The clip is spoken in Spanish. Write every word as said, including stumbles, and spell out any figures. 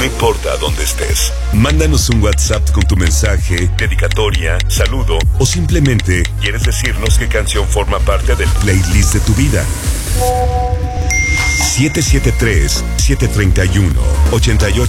No importa dónde estés. Mándanos un WhatsApp con tu mensaje, dedicatoria, saludo o simplemente quieres decirnos qué canción forma parte del playlist de tu vida. siete siete tres, siete tres uno, ocho ocho